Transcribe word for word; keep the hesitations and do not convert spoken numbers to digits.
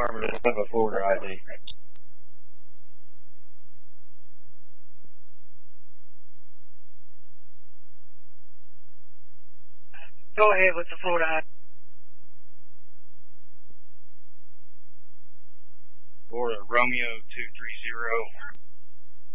Department of a Florida I D. Go ahead with the Florida I D. Florida Romeo two three zero.